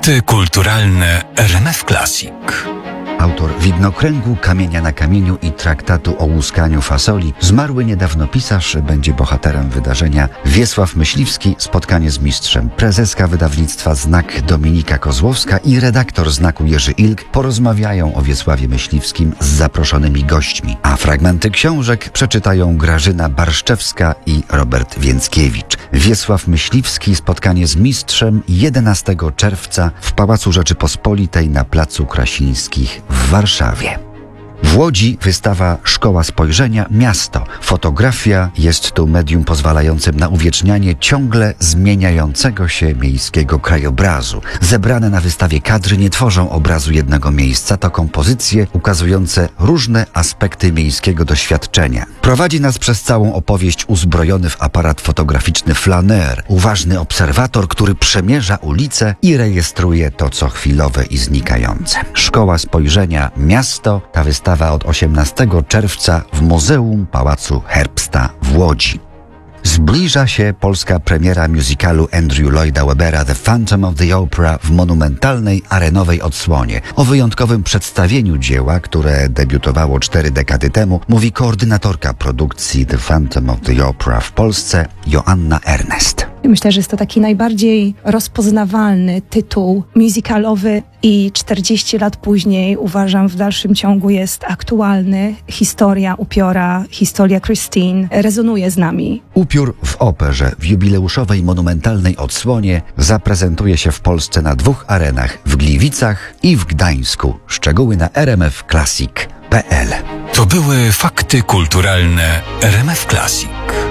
Fakty kulturalne RMF Classic. Autor Widnokręgu, Kamienia na kamieniu i traktatu o łuskaniu fasoli, zmarły niedawno pisarz, będzie bohaterem wydarzenia Wiesław Myśliwski, spotkanie z mistrzem. Prezeska wydawnictwa Znak Dominika Kozłowska i redaktor Znaku Jerzy Ilk porozmawiają o Wiesławie Myśliwskim z zaproszonymi gośćmi, a fragmenty książek przeczytają Grażyna Barszczewska i Robert Więckiewicz. Wiesław Myśliwski, spotkanie z mistrzem 11 czerwca w Pałacu Rzeczypospolitej na Placu Krasińskich w Warszawie. W Łodzi wystawa Szkoła Spojrzenia Miasto. Fotografia jest tu medium pozwalającym na uwiecznianie ciągle zmieniającego się miejskiego krajobrazu. Zebrane na wystawie kadry nie tworzą obrazu jednego miejsca, to kompozycje ukazujące różne aspekty miejskiego doświadczenia. Prowadzi nas przez całą opowieść uzbrojony w aparat fotograficzny flaner, uważny obserwator, który przemierza ulice i rejestruje to, co chwilowe i znikające. Szkoła Spojrzenia Miasto, ta wystawa od 18 czerwca w Muzeum Pałacu Herbsta w Łodzi. Zbliża się polska premiera musicalu Andrew Lloyda Webbera The Phantom of the Opera w monumentalnej arenowej odsłonie. O wyjątkowym przedstawieniu dzieła, które debiutowało 4 dekady temu, mówi koordynatorka produkcji The Phantom of the Opera w Polsce, Joanna Ernest. Myślę, że jest to taki najbardziej rozpoznawalny tytuł musicalowy i 40 lat później uważam w dalszym ciągu jest aktualny. Historia upiora, historia Christine rezonuje z nami. Upiór w operze w jubileuszowej monumentalnej odsłonie zaprezentuje się w Polsce na 2 arenach, w Gliwicach i w Gdańsku. Szczegóły na rmfclassic.pl. To były fakty kulturalne RMF Classic.